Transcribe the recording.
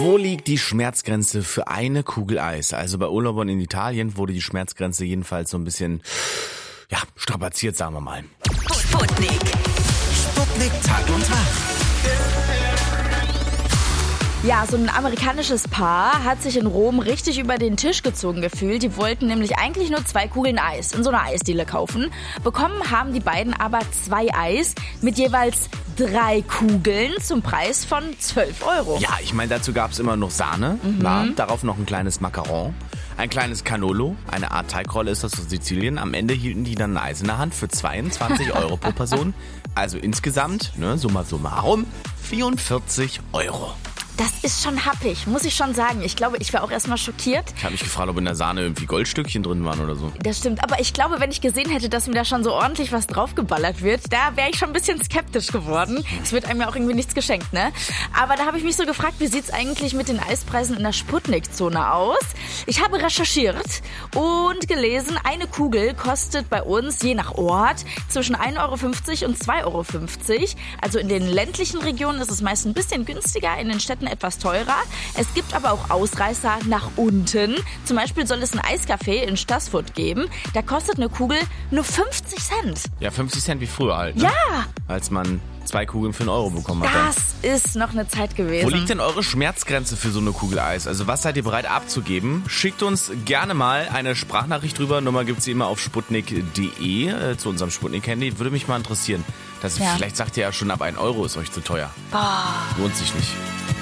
Wo liegt die Schmerzgrenze für eine Kugel Eis? Also bei Urlaubern in Italien wurde die Schmerzgrenze jedenfalls so ein bisschen, strapaziert, sagen wir mal. Sputnik. Sputnik Tag und Tag. Ja, so ein amerikanisches Paar hat sich in Rom richtig über den Tisch gezogen gefühlt. Die wollten nämlich eigentlich nur 2 Kugeln Eis in so einer Eisdiele kaufen. Bekommen haben die beiden aber 2 Eis mit jeweils 3 Kugeln zum Preis von 12 €. Ja, ich meine, dazu gab's immer noch Sahne, darauf noch ein kleines Macaron, ein kleines Cannolo, eine Art Teigrolle ist das aus Sizilien. Am Ende hielten die dann ein Eis in der Hand für 22 € pro Person. Also insgesamt, summa summarum, 44 €. Das ist schon happig, muss ich schon sagen. Ich glaube, ich wäre auch erstmal schockiert. Ich habe mich gefragt, ob in der Sahne irgendwie Goldstückchen drin waren oder so. Das stimmt, aber ich glaube, wenn ich gesehen hätte, dass mir da schon so ordentlich was draufgeballert wird, da wäre ich schon ein bisschen skeptisch geworden. Es wird einem ja auch irgendwie nichts geschenkt, ne? Aber da habe ich mich so gefragt, wie sieht's eigentlich mit den Eispreisen in der Sputnik-Zone aus? Ich habe recherchiert und gelesen, eine Kugel kostet bei uns, je nach Ort, zwischen 1,50 € und 2,50 €. Also in den ländlichen Regionen ist es meist ein bisschen günstiger, in den Städten etwas teurer. Es gibt aber auch Ausreißer nach unten. Zum Beispiel soll es ein Eiscafé in Stassfurt geben. Da kostet eine Kugel nur 50 Cent. Ja, 50 Cent wie früher halt, ne? Ja! Als man 2 Kugeln für 1 € bekommen hat. Das ist noch eine Zeit gewesen. Wo liegt denn eure Schmerzgrenze für so eine Kugel Eis? Also was seid ihr bereit abzugeben? Schickt uns gerne mal eine Sprachnachricht drüber. Nummer gibt's immer auf sputnik.de zu unserem Sputnik-Handy. Würde mich mal interessieren. Vielleicht sagt ihr ja schon, ab 1 € ist euch zu teuer. Boah. Lohnt sich nicht.